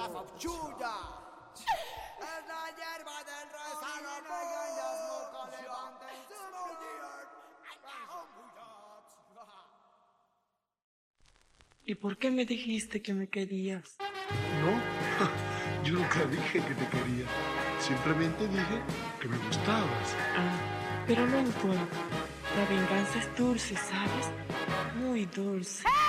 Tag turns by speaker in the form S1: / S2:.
S1: ¿Y por qué me dijiste que me querías?
S2: No, yo nunca dije que te quería. Simplemente dije que me gustabas.
S1: Pero no importa. La venganza es dulce, ¿sabes? Muy dulce.